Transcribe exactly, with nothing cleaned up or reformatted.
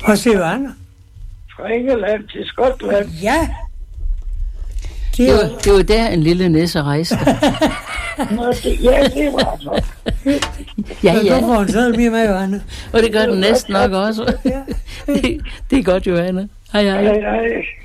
Hvor siger du, Anna? Fra England til Skotland. Ja. Det Det er var, det var der, en lille nisse rejste. Nå, det, ja, det var så. Ja, ja. ja. Du får en sædel mere med, Johanne. Og det gør den næsten nok også. Ja. det, det er godt, Johanne. Hej, hej. Hej, hej.